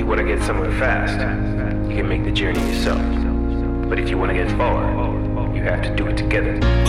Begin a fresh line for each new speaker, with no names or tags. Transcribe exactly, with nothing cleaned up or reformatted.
you want to get somewhere fast, you can make the journey yourself. But if you want to get far, you have to do it together.